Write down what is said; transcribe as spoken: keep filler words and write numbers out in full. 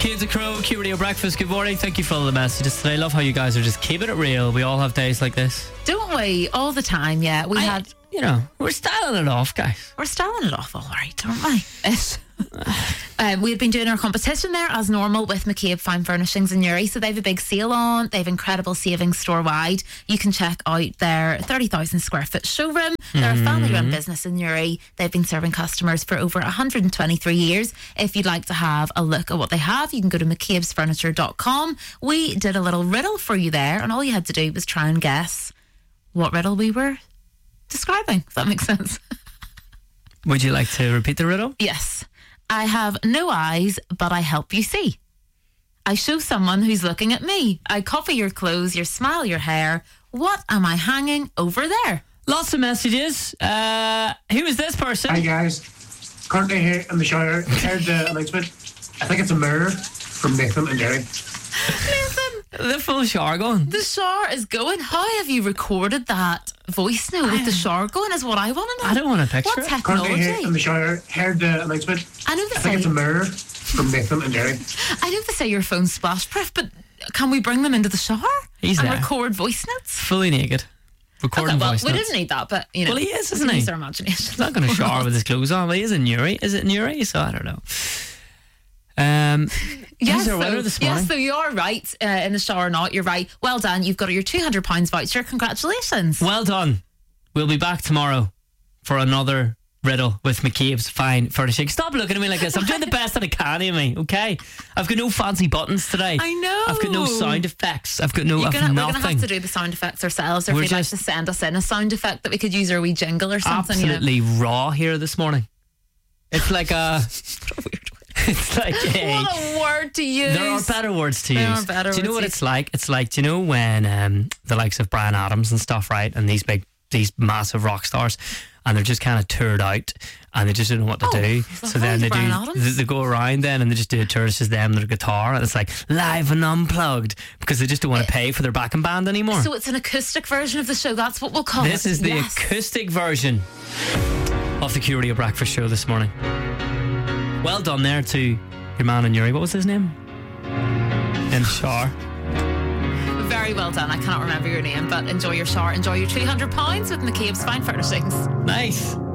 McCabe's a Crow, Q Radio Breakfast. Good morning. Thank you for all the messages today. I love how you guys are just keeping it real. We all have days like this. Don't we? All the time, yeah. We I, had... You know, we're styling it off, guys. We're styling it off all right, aren't we? It, um, we had been doing our competition there as normal with McCabe Fine Furnishings in Newry. So they have a big sale on. They have incredible savings store-wide. You can check out their thirty thousand square foot showroom. They're mm. a family-run business in Newry. They've been serving customers for over one hundred twenty-three years. If you'd like to have a look at what they have, you can go to mccabes furniture dot com. We did a little riddle for you there, and all you had to do was try and guess what riddle we were describing, if that makes sense. Would you like to repeat the riddle? Yes. I have no eyes, but I help you see. I show someone who's looking at me. I copy your clothes, your smile, your hair. What am I hanging over there? Lots of messages. Uh, who is this person? Hi guys. Currently here in the shower. Heard the announcement. I think it's a mirror from Nathan and Jerry. Nathan. The full shower going. The shower is going. How have you recorded that voice note with the shower going is what I want to know. I don't want to picture what it. technology? Currently here in the shower. Heard the announcement. I know they I say, think it's a mirror from Nathan and Jerry. I know they say your phone's splash proof, but can we bring them into the shower He's and there. record voice notes? Fully naked. Recording Okay, well, voice we notes. didn't need that, but you know. Well, he is, isn't he? Use our imagination. He's not going to shower with his clothes on. Well, he is in Newry. Is it Newry? So I don't know. Um, yes, is there so, weather this morning? yes, so you are right uh, in the shower or not. You're right. Well done. You've got your two hundred pounds voucher. Congratulations. Well done. We'll be back tomorrow for another riddle with McCabe's Fine Furnishing. Stop looking at me like this. I'm doing the best that I can, Amy. Okay, I've got no fancy buttons today. I know. I've got no sound effects. I've got no. You're I've gonna, nothing. we're going to have to do the sound effects ourselves, or We're if you'd just like to send us in a sound effect that we could use, or a wee jingle or something. Absolutely you know. raw here this morning. It's like a. What a weird word. It's like a. What a word to use. There are better words to There use. are better do you know words what to it's like? It's like, do you know when um, the likes of Bryan Adams and stuff, right? And these big, these massive rock stars, and they're just kind of toured out and they just don't know what to Oh, do. so So then they Bryan do, Adams? they, they go around then and they just do a tour. It's just them and their guitar, and it's like live and unplugged because they just don't want to pay for their backing band anymore. So it's an acoustic version of the show. That's what we'll call it. This is the Yes. acoustic version of the Q Radio Breakfast Show this morning. Well done there to your man in Newry. What was his name? In the shower. Very well done. I cannot remember your name, but enjoy your shower. Enjoy your two hundred pounds with McCabe's Fine Furnishings. Nice.